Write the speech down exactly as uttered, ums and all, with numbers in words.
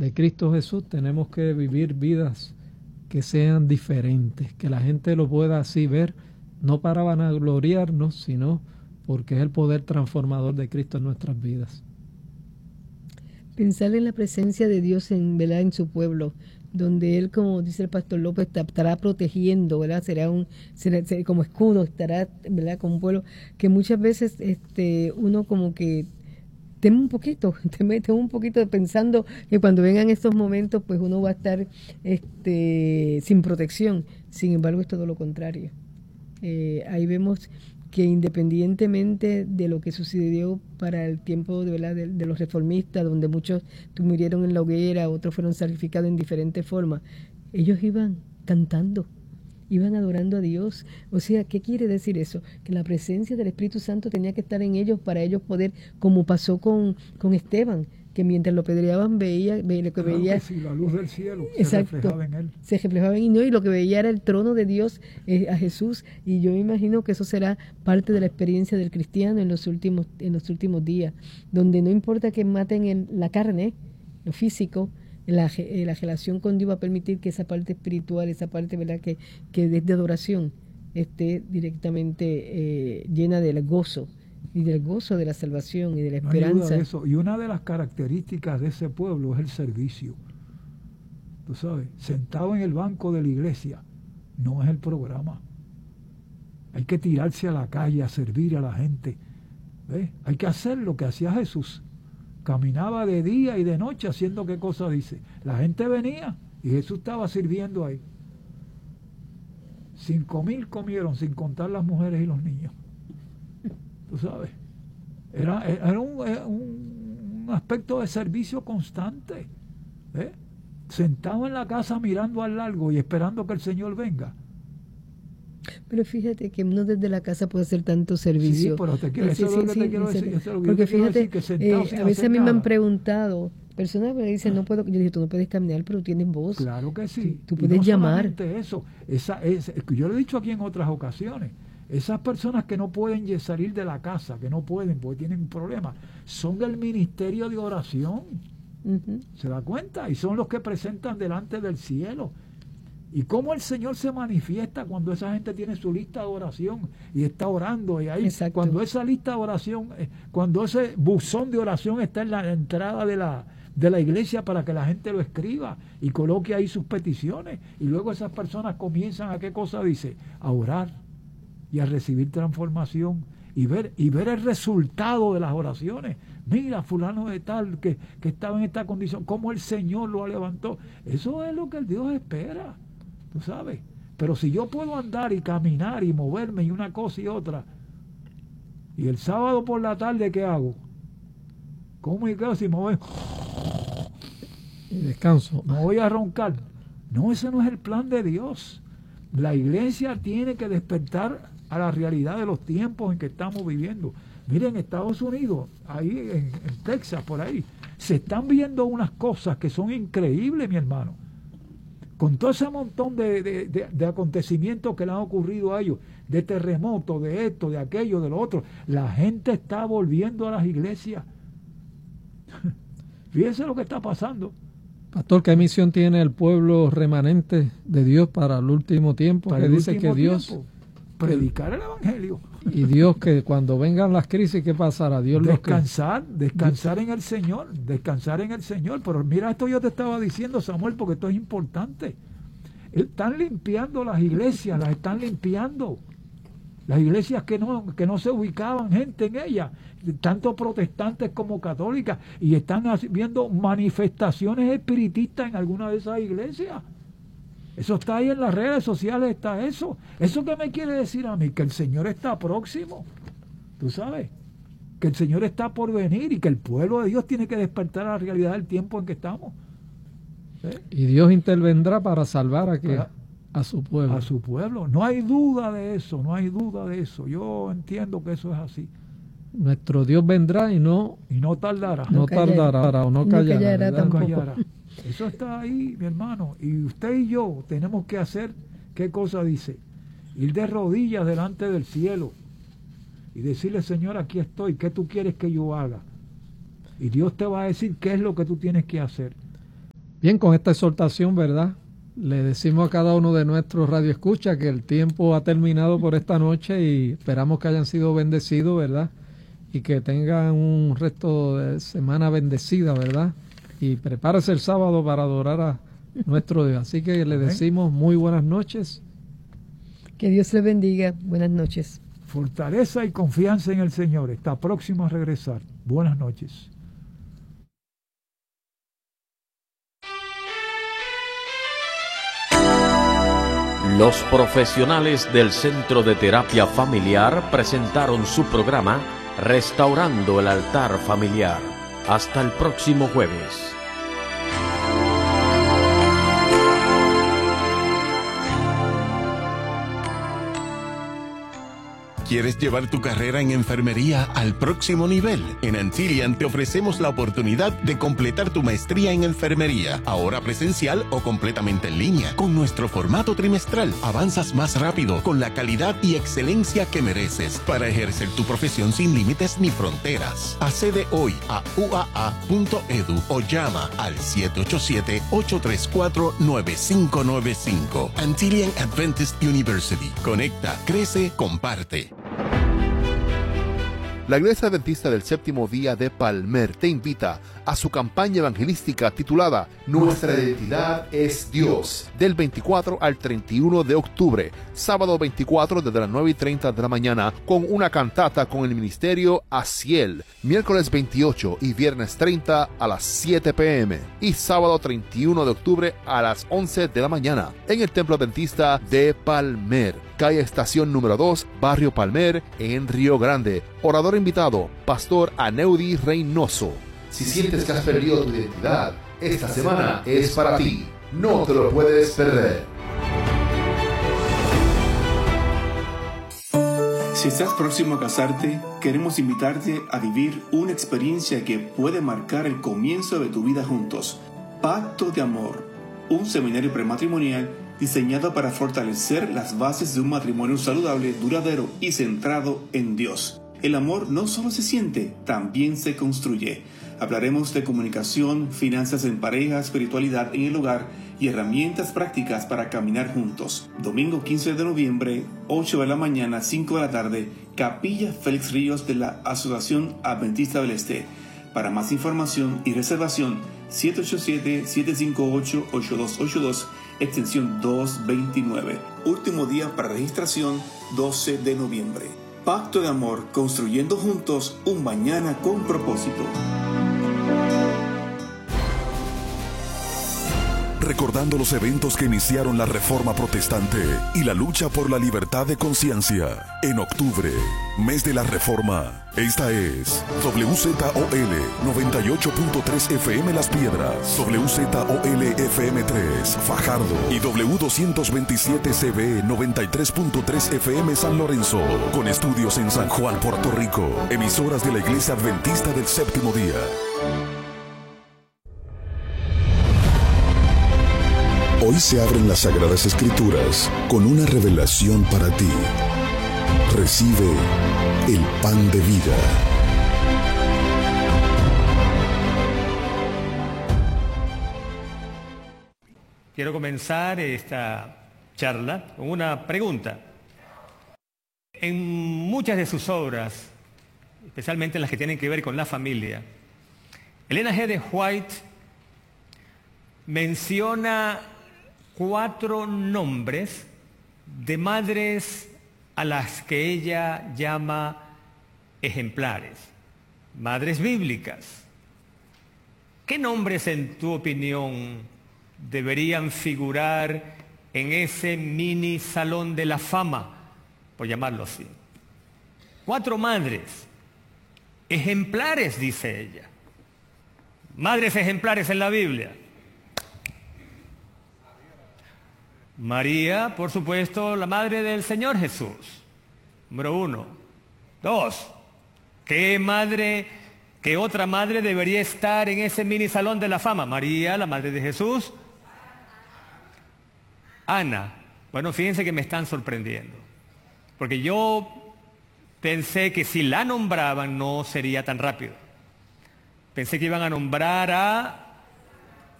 de Cristo Jesús, tenemos que vivir vidas que sean diferentes, que la gente lo pueda así ver, no para vanagloriarnos, sino porque es el poder transformador de Cristo en nuestras vidas. Pensar en la presencia de Dios en, ¿verdad?, en su pueblo, donde Él, como dice el pastor López, estará protegiendo, ¿verdad? Será un, será, será como escudo, estará, ¿verdad?, como un pueblo que muchas veces este, uno como que teme un poquito, teme, teme un poquito pensando que cuando vengan estos momentos, pues uno va a estar este, sin protección. Sin embargo, es todo lo contrario. Eh, ahí vemos que independientemente de lo que sucedió para el tiempo de, ¿verdad?, de, de los reformistas, donde muchos murieron en la hoguera, otros fueron sacrificados en diferentes formas, ellos iban cantando, iban adorando a Dios. O sea, ¿qué quiere decir eso? Que la presencia del Espíritu Santo tenía que estar en ellos para ellos poder, como pasó con, con Esteban, que mientras lo apedreaban veía, veía lo que claro veía. Que sí, la luz del cielo exacto, se reflejaba en él. Se reflejaba en él, y lo que veía era el trono de Dios, eh, a Jesús. Y yo me imagino que eso será parte de la experiencia del cristiano en los últimos, en los últimos días, donde no importa que maten el, la carne, lo físico, la, eh, la relación con Dios va a permitir que esa parte espiritual, esa parte, ¿verdad?, que, que desde adoración esté directamente eh, llena del gozo, y del gozo de la salvación y de la esperanza. No hay duda de eso. Y una de las características de ese pueblo es el servicio. Tú sabes, sentado en el banco de la iglesia, no es el programa. Hay que tirarse a la calle a servir a la gente. ¿Ves? Hay que hacer lo que hacía Jesús. Caminaba de día y de noche haciendo qué cosa dice. La gente venía y Jesús estaba sirviendo ahí. Cinco mil comieron, sin contar las mujeres y los niños. Tú sabes, era, era un, un, un aspecto de servicio constante, ¿eh? Sentado en la casa mirando al largo y esperando que el Señor venga. Pero fíjate que uno desde la casa puede hacer tanto servicio. Sí, pero te quiero, eso sí, es lo que sí, te quiero decir. Eso es lo que porque yo te quiero fíjate, decir, que sentado eh, sin a veces hacer a mí nada. me han preguntado, personas me dicen, no puedo, yo digo, tú no puedes caminar, pero tienes voz. Claro que sí. Tú, tú puedes no llamar. Eso, esa, es, yo lo he dicho aquí en otras ocasiones. Esas personas que no pueden salir de la casa, que no pueden porque tienen un problema, son del ministerio de oración. Uh-huh. ¿Se da cuenta? Y son los que presentan delante del cielo. Y cómo el Señor se manifiesta cuando esa gente tiene su lista de oración y está orando. Y ahí, exacto, cuando esa lista de oración, cuando ese buzón de oración está en la entrada de la, de la iglesia para que la gente lo escriba y coloque ahí sus peticiones. Y luego esas personas comienzan a, ¿qué cosa dice? A orar y a recibir transformación y ver y ver el resultado de las oraciones. Mira, fulano de tal que, que estaba en esta condición, cómo el Señor lo levantó. Eso es lo que el Dios espera, tú sabes. Pero si yo puedo andar y caminar y moverme y una cosa y otra, y el sábado por la tarde, ¿qué hago? ¿Cómo y qué? Si me voy y descanso, no voy a roncar. No, ese no es el plan de Dios. La iglesia tiene que despertar a la realidad de los tiempos en que estamos viviendo. Miren, en Estados Unidos, ahí en, en Texas, por ahí, se están viendo unas cosas que son increíbles, mi hermano. Con todo ese montón de, de, de, de acontecimientos que le han ocurrido a ellos, de terremotos, de esto, de aquello, de lo otro, la gente está volviendo a las iglesias. Fíjense lo que está pasando. Pastor, ¿qué misión tiene el pueblo remanente de Dios para el último tiempo? Para que el dice último que Dios tiempo, predicar el evangelio. Y Dios, que cuando vengan las crisis, ¿qué pasará? Dios descansar, los que... descansar en el Señor, descansar en el Señor. Pero mira, esto yo te estaba diciendo, Samuel, porque esto es importante. Están limpiando las iglesias, las están limpiando. Las iglesias que no, que no se ubicaban gente en ellas, tanto protestantes como católicas, y están viendo manifestaciones espiritistas en algunas de esas iglesias. Eso está ahí en las redes sociales, está eso. ¿Eso qué me quiere decir a mí? Que el Señor está próximo. ¿Tú sabes? Que el Señor está por venir y que el pueblo de Dios tiene que despertar a la realidad del tiempo en que estamos. ¿Eh? Y Dios intervendrá para salvar a, que, a su pueblo. A su pueblo. No hay duda de eso, no hay duda de eso. Yo entiendo que eso es así. Nuestro Dios vendrá y no, y no tardará. No, no tardará o no callará. No callará no callará. Eso está ahí, mi hermano. Y usted y yo tenemos que hacer, ¿qué cosa dice? Ir de rodillas delante del cielo y decirle, Señor, aquí estoy, ¿qué tú quieres que yo haga? Y Dios te va a decir qué es lo que tú tienes que hacer. Bien, con esta exhortación, ¿verdad? Le decimos a cada uno de nuestros radioescuchas que el tiempo ha terminado por esta noche y esperamos que hayan sido bendecidos, ¿verdad? Y que tengan un resto de semana bendecida, ¿verdad? Y prepárese el sábado para adorar a nuestro Dios. Así que le decimos muy buenas noches. Que Dios le bendiga. Buenas noches. Fortaleza y confianza en el Señor. Está próximo a regresar. Buenas noches. Los profesionales del Centro de Terapia Familiar presentaron su programa Restaurando el Altar Familiar. Hasta el próximo jueves. ¿Quieres llevar tu carrera en enfermería al próximo nivel? En Antilian te ofrecemos la oportunidad de completar tu maestría en enfermería, ahora presencial o completamente en línea. Con nuestro formato trimestral, avanzas más rápido con la calidad y excelencia que mereces para ejercer tu profesión sin límites ni fronteras. Accede hoy a u a a punto e d u o llama al siete ocho siete, ocho tres cuatro, nueve cinco nueve cinco. Antilian Adventist University. Conecta, crece, comparte. La Iglesia Adventista del Séptimo Día de Palmer te invita a su campaña evangelística titulada Nuestra identidad es Dios, del veinticuatro al treinta y uno de octubre, sábado veinticuatro desde las nueve y treinta de la mañana, con una cantata con el ministerio Aciel, miércoles veintiocho y viernes treinta a las siete pe eme y sábado treinta y uno de octubre a las once de la mañana en el Templo Adventista de Palmer, calle Estación número dos, Barrio Palmer, en Río Grande. Orador invitado, Pastor Aneudi Reynoso. Si sientes que has perdido tu identidad, esta semana es para ti. No te lo puedes perder. Si estás próximo a casarte, queremos invitarte a vivir una experiencia que puede marcar el comienzo de tu vida juntos. Pacto de Amor, un seminario prematrimonial diseñado para fortalecer las bases de un matrimonio saludable, duradero y centrado en Dios. El amor no solo se siente, también se construye. Hablaremos de comunicación, finanzas en pareja, espiritualidad en el hogar y herramientas prácticas para caminar juntos. Domingo quince de noviembre, ocho de la mañana, cinco de la tarde, Capilla Félix Ríos de la Asociación Adventista del Este. Para más información y reservación, siete ocho siete, siete cinco ocho, ocho dos ocho dos, extensión doscientos veintinueve. Último día para registración, doce de noviembre. Pacto de Amor, construyendo juntos un mañana con propósito. Recordando los eventos que iniciaron la Reforma Protestante y la lucha por la libertad de conciencia. En octubre, mes de la Reforma, esta es W Z O L noventa y ocho punto tres F M Las Piedras, W Z O L F M tres Fajardo y W doscientos veintisiete C B noventa y tres punto tres F M San Lorenzo, con estudios en San Juan, Puerto Rico, emisoras de la Iglesia Adventista del Séptimo Día. Hoy se abren las Sagradas Escrituras con una revelación para ti. Recibe el pan de vida. Quiero comenzar esta charla con una pregunta. En muchas de sus obras, especialmente en las que tienen que ver con la familia, Elena G. de White menciona cuatro nombres de madres a las que ella llama ejemplares, madres bíblicas. ¿Qué nombres, en tu opinión, deberían figurar en ese mini salón de la fama, por llamarlo así? Cuatro madres, ejemplares, dice ella. Madres ejemplares en la Biblia. María, por supuesto, la madre del Señor Jesús. Número uno. Dos. ¿Qué madre, qué otra madre debería estar en ese mini salón de la fama? María, la madre de Jesús. Ana. Bueno, fíjense que me están sorprendiendo. Porque yo pensé que si la nombraban no sería tan rápido. Pensé que iban a nombrar a